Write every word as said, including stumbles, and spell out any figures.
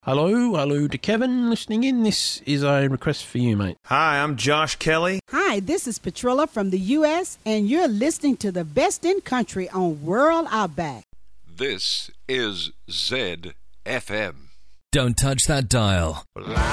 Hello, hello to Kevin listening in. This is a request for you, mate. Hi, I'm Josh Kelly. Hi, this is Petrilla from the U S, and you're listening to the best in country on World Outback. This is Z F M. Don't touch that dial. Live